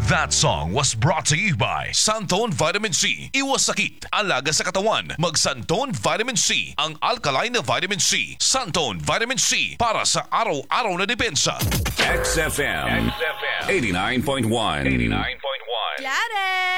That song was brought to you by Santone Vitamin C. Iwas sakit, alaga sa katawan. Mag Santone Vitamin C, ang alkaline na vitamin C. Santone Vitamin C, para sa araw-araw na depensa. XFM 89.1. Claret!